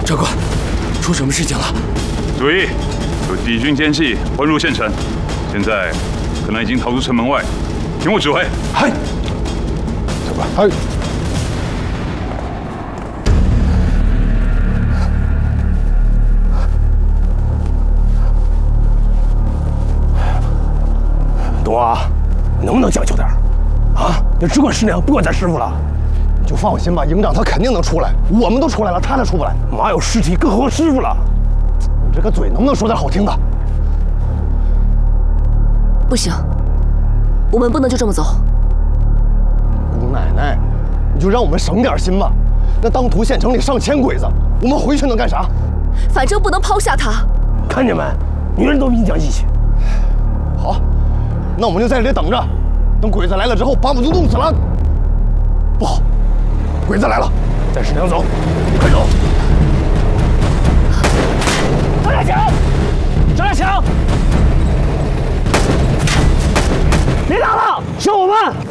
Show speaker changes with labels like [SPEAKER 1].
[SPEAKER 1] 长官，出什么事情了？
[SPEAKER 2] 注意，有敌军奸细混入县城，现在可能已经逃出城门外，听我指挥。
[SPEAKER 3] 嗨，长官，嗨。
[SPEAKER 4] 东啊，你能不能讲究点啊？你只管师娘，不管咱师傅了。
[SPEAKER 3] 你就放心吧，营长他肯定能出来。我们都出来了，他才出不来。
[SPEAKER 4] 妈有尸体，更何况师傅了？
[SPEAKER 3] 你这个嘴能不能说点好听的？
[SPEAKER 5] 不行，我们不能就这么走。
[SPEAKER 3] 姑奶奶，你就让我们省点心吧。那当涂县城里上千鬼子，我们回去能干啥？
[SPEAKER 5] 反正不能抛下他。
[SPEAKER 4] 看见没？女人都比你讲义气。
[SPEAKER 3] 好。 那我们就在这里等着，等鬼子来了之后，把我们都弄死了。不好，鬼子来了！
[SPEAKER 4] 带师娘走，快走！张大强，张大强，别打了，是我们。